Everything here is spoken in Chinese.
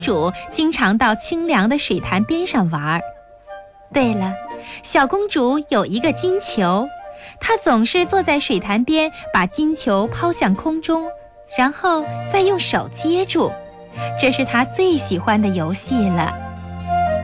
主经常到清凉的水潭边上玩。对了，小公主有一个金球，她总是坐在水潭边，把金球抛向空中，然后再用手接住，这是她最喜欢的游戏了。